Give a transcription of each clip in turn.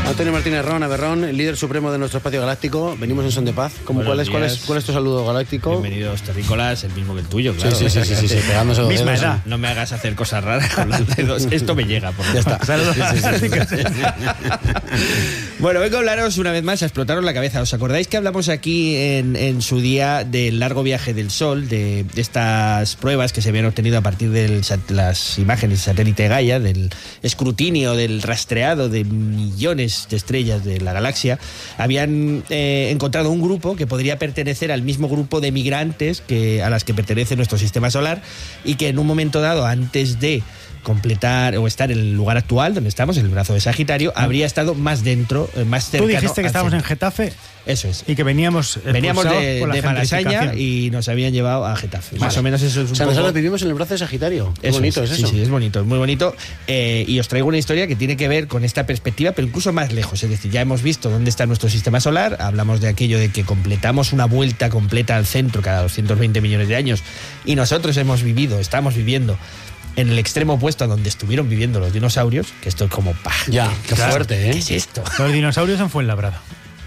Antonio Martínez Ron, Averrón, el líder supremo de nuestro espacio galáctico. Venimos en son de paz. ¿Cuál es tu saludo galáctico? Bienvenidos, terrícolas, el mismo que el tuyo, claro. Sí, pegándose los misma dedos. edad. No me hagas hacer cosas raras con los dedos. Esto me llega. Ya está. Saludos Bueno, vengo a hablaros una vez más, a explotaros la cabeza. ¿Os acordáis que hablamos aquí en su día del largo viaje del Sol, de estas pruebas que se habían obtenido a partir de las imágenes del satélite Gaia, del escrutinio, del rastreado de millones de estrellas de la galaxia? Habían encontrado un grupo que podría pertenecer al mismo grupo de migrantes a las que pertenece nuestro sistema solar, y que en un momento dado, antes de completar o estar en el lugar actual donde estamos, en el brazo de Sagitario, habría estado más dentro, más cercano. Tú dijiste que estábamos en Getafe. Eso es. Y que veníamos de Malasaña y nos habían llevado a Getafe. Más o menos eso es un poco. Nosotros vivimos en el brazo de Sagitario. Qué bonito es eso. Sí, es bonito, es muy bonito. Y os traigo una historia que tiene que ver con esta perspectiva, pero incluso más lejos. Es decir, ya hemos visto dónde está nuestro sistema solar. Hablamos de aquello de que completamos una vuelta completa al centro cada 220 millones de años. Y nosotros estamos viviendo en el extremo opuesto a donde estuvieron viviendo los dinosaurios, que esto es como Ya, qué fuerte, ¿eh? ¿Qué es esto? Los dinosaurios en Fuenlabrada.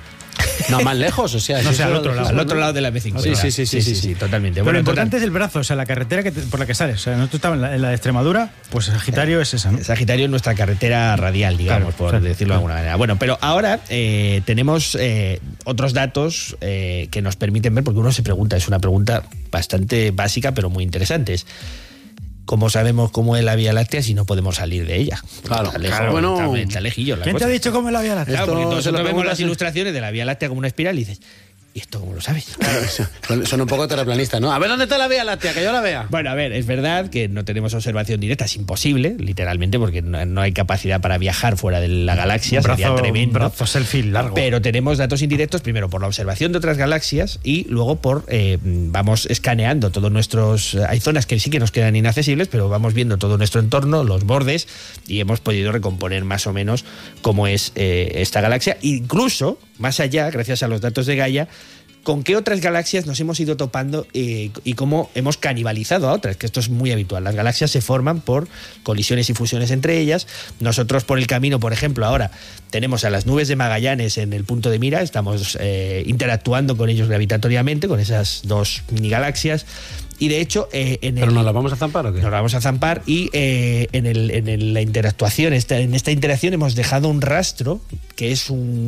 No, más lejos, o sea... No sé, al otro lado de la M50. Sí, totalmente. Pero lo importante es el brazo, o sea, la carretera por la que sales. O sea, nosotros estábamos en la de Extremadura, pues Sagitario es esa, ¿no? Sagitario es nuestra carretera radial, digamos, por decirlo de alguna manera. Bueno, pero ahora tenemos otros datos que nos permiten ver, porque uno se pregunta, es una pregunta bastante básica, pero muy interesante. ¿Cómo sabemos cómo es la Vía Láctea si no podemos salir de ella? Claro, bueno, está lejillo la ¿Quién cosa. te ha dicho cómo es la Vía Láctea? Claro, porque Esto nosotros vemos las ilustraciones de la Vía Láctea como una espiral y dices, ¿y esto cómo lo sabes? Claro, son un poco terraplanistas, ¿no? A ver, ¿dónde está la Vía Láctea? Que yo la vea. Bueno, a ver, es verdad que no tenemos observación directa, es imposible, literalmente, porque no hay capacidad para viajar fuera de la galaxia, sería tremendo. Un brazo selfie largo. Pero tenemos datos indirectos, primero por la observación de otras galaxias y luego vamos escaneando todos nuestros... Hay zonas que sí que nos quedan inaccesibles, pero vamos viendo todo nuestro entorno, los bordes, y hemos podido recomponer más o menos cómo es esta galaxia. Incluso, más allá, gracias a los datos de Gaia, con qué otras galaxias nos hemos ido topando y cómo hemos canibalizado a otras, que esto es muy habitual. Las galaxias se forman por colisiones y fusiones entre ellas. Nosotros por el camino, por ejemplo, ahora tenemos a las nubes de Magallanes en el punto de mira, estamos interactuando con ellos gravitatoriamente, con esas dos mini galaxias. Y de hecho, ¿Pero nos la vamos a zampar o qué? Nos la vamos a zampar y en la interactuación, en esta interacción hemos dejado un rastro que es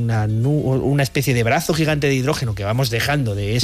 una especie de brazo gigante de hidrógeno que vamos dejando de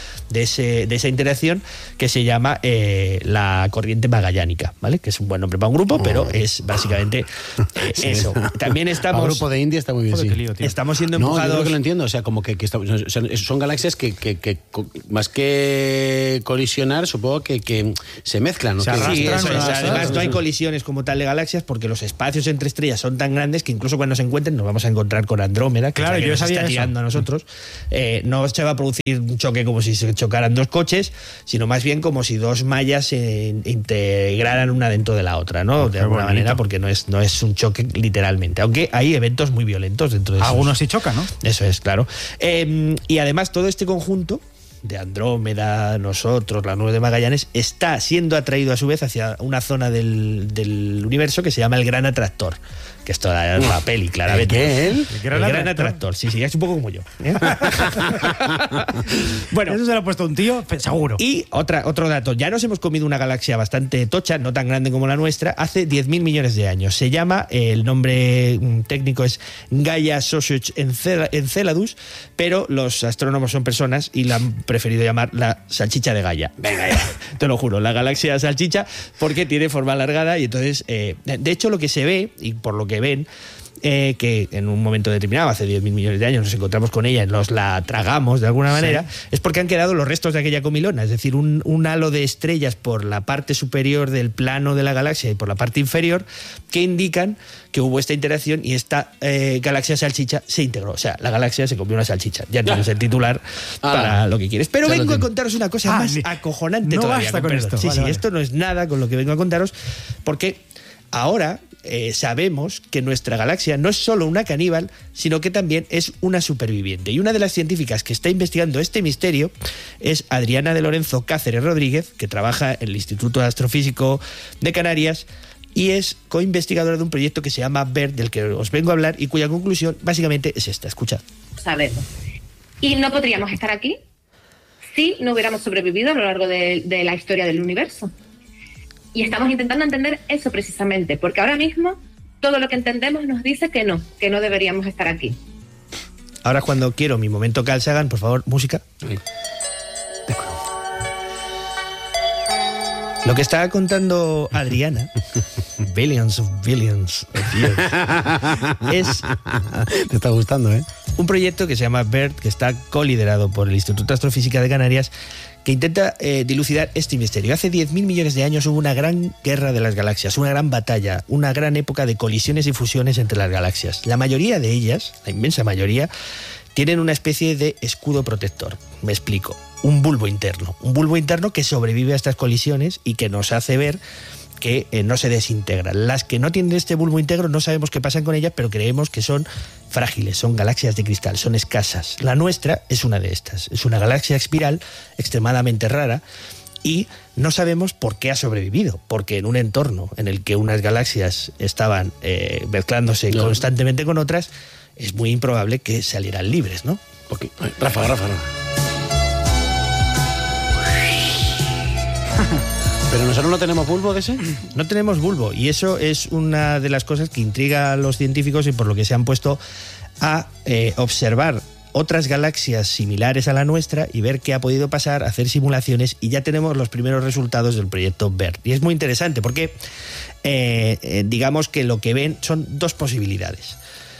esa interacción, que se llama la corriente magallánica, ¿vale? Que es un buen nombre para un grupo, pero es básicamente eso. También estamos... El grupo de India está muy bien, Joder, sí. qué lío, tío. Estamos siendo No, empujados... yo creo que lo entiendo, o sea, como que son galaxias que más que colisionar, supongo que se mezclan, ¿no? Se arrastran. Sí, eso es. Además, no hay eso. colisiones como tal de galaxias porque los espacios entre estrellas son tan grandes que incluso cuando se encuentren nos vamos a encontrar con Andrómeda, que Claro, es la que yo nos sabía está eso. tirando a nosotros. No se va a producir un choque como si se chocaran dos coches, sino más bien como si dos mallas se integraran una dentro de la otra, ¿no? De alguna manera, porque no es un choque literalmente. Aunque hay eventos muy violentos dentro de esos. Algunos sí chocan, ¿no? Eso es, claro. Y además todo este conjunto de Andrómeda, nosotros, la nube de Magallanes, está siendo atraído a su vez hacia una zona del universo que se llama el Gran Atractor, que esto es la peli, claramente. ¿Qué? El Gran Atractor, sí, es un poco como yo. Bueno, eso se lo ha puesto un tío, seguro. y otro dato, ya nos hemos comido una galaxia bastante tocha, no tan grande como la nuestra, hace 10.000 millones de años. Se llama, el nombre técnico es Gaia Sausage Enceladus, pero los astrónomos son personas y la han preferido llamar la salchicha de Gaia. Venga ya, te lo juro, la galaxia salchicha, porque tiene forma alargada y entonces, de hecho, lo que se ve, y por lo que ven, que en un momento determinado, hace 10.000 millones de años, nos encontramos con ella y nos la tragamos de alguna manera, es porque han quedado los restos de aquella comilona, es decir, un halo de estrellas por la parte superior del plano de la galaxia y por la parte inferior, que indican que hubo esta interacción y esta galaxia salchicha se integró. O sea, la galaxia se comió una salchicha. Ya tienes el titular para lo que quieres. Pero vengo a contaros una cosa más acojonante no todavía. basta con esto. Sí, vale. Esto no es nada con lo que vengo a contaros, porque ahora sabemos que nuestra galaxia no es solo una caníbal, sino que también es una superviviente. Y una de las científicas que está investigando este misterio es Adriana de Lorenzo Cáceres Rodríguez, que trabaja en el Instituto Astrofísico de Canarias, y es coinvestigadora de un proyecto que se llama BERT, del que os vengo a hablar y cuya conclusión básicamente es esta. Escuchad. Sabemos. Y no podríamos estar aquí si no hubiéramos sobrevivido a lo largo de la historia del universo. Y estamos intentando entender eso precisamente, porque ahora mismo todo lo que entendemos nos dice que no deberíamos estar aquí. Ahora es cuando quiero mi momento Carl Sagan, por favor, música. Sí. Lo que estaba contando Adriana, billions of years, es Te está gustando, ¿eh? un proyecto que se llama BERT, que está coliderado por el Instituto de Astrofísica de Canarias, que intenta dilucidar este misterio. Hace 10.000 millones de años hubo una gran guerra de las galaxias, una gran batalla, una gran época de colisiones y fusiones entre las galaxias. La mayoría de ellas, la inmensa mayoría, tienen una especie de escudo protector. Me explico. Un bulbo interno que sobrevive a estas colisiones y que nos hace ver que no se desintegran. Las que no tienen este bulbo íntegro no sabemos qué pasa con ellas, pero creemos que son frágiles, son galaxias de cristal, son escasas. La nuestra es una de estas, es una galaxia espiral extremadamente rara y no sabemos por qué ha sobrevivido, porque en un entorno en el que unas galaxias estaban mezclándose constantemente con otras, es muy improbable que salieran libres, ¿no? Okay. Rafa. ¿Pero nosotros no tenemos bulbo de ese? No tenemos bulbo, y eso es una de las cosas que intriga a los científicos y por lo que se han puesto a observar otras galaxias similares a la nuestra y ver qué ha podido pasar, hacer simulaciones, y ya tenemos los primeros resultados del proyecto BERT. Y es muy interesante porque digamos que lo que ven son dos posibilidades.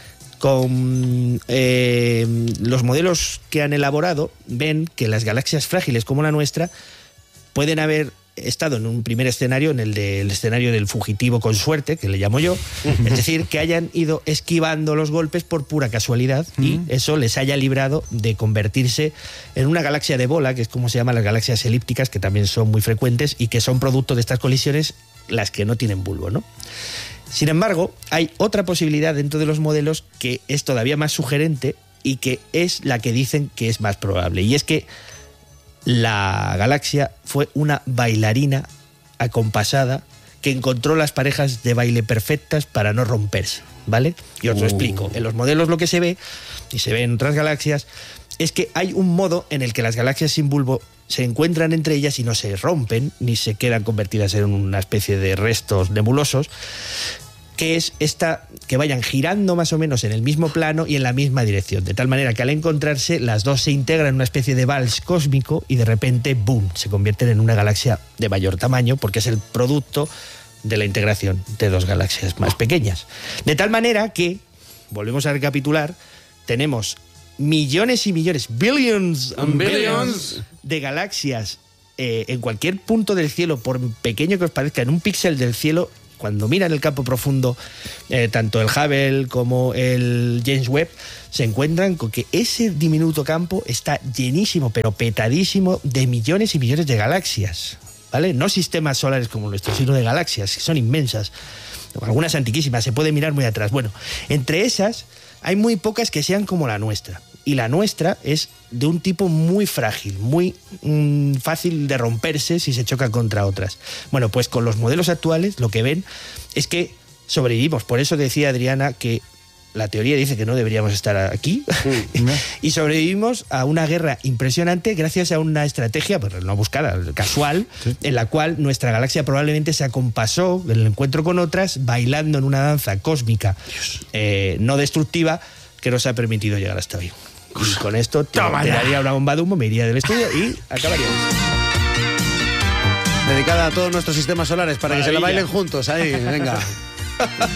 Con los modelos que han elaborado, ven que las galaxias frágiles como la nuestra pueden haber estado en un primer escenario, en el escenario del fugitivo con suerte, que le llamo yo, es decir, que hayan ido esquivando los golpes por pura casualidad y eso les haya librado de convertirse en una galaxia de bola, que es como se llaman las galaxias elípticas, que también son muy frecuentes y que son producto de estas colisiones, las que no tienen bulbo, ¿no? Sin embargo, hay otra posibilidad dentro de los modelos que es todavía más sugerente y que es la que dicen que es más probable, y es que la galaxia fue una bailarina acompasada que encontró las parejas de baile perfectas para no romperse, ¿vale? Y os lo explico. En los modelos lo que se ve, y se ve en otras galaxias, es que hay un modo en el que las galaxias sin bulbo se encuentran entre ellas y no se rompen, ni se quedan convertidas en una especie de restos nebulosos, que es esta, que vayan girando más o menos en el mismo plano y en la misma dirección, de tal manera que al encontrarse las dos se integran en una especie de vals cósmico y de repente, ¡boom!, se convierten en una galaxia de mayor tamaño porque es el producto de la integración de dos galaxias más pequeñas. De tal manera que, volvemos a recapitular, tenemos millones y millones, billions and billions de galaxias en cualquier punto del cielo, por pequeño que os parezca, en un píxel del cielo. Cuando miran el campo profundo, tanto el Hubble como el James Webb, se encuentran con que ese diminuto campo está llenísimo, pero petadísimo, de millones y millones de galaxias, ¿vale? No sistemas solares como nuestro, sino de galaxias, que son inmensas, algunas antiquísimas, se puede mirar muy atrás. Bueno, entre esas hay muy pocas que sean como la nuestra. Y la nuestra es de un tipo muy frágil, muy fácil de romperse si se choca contra otras. Bueno, pues con los modelos actuales lo que ven es que sobrevivimos. Por eso decía Adriana que la teoría dice que no deberíamos estar aquí. Y sobrevivimos a una guerra impresionante gracias a una estrategia, pues no buscada, casual, en la cual nuestra galaxia probablemente se acompasó en el encuentro con otras, bailando en una danza cósmica no destructiva que nos ha permitido llegar hasta hoy. Y con esto tiraría una bomba de humo, me iría del estudio y acabaríamos. Dedicada a todos nuestros sistemas solares para que se la bailen juntos. Ahí, venga.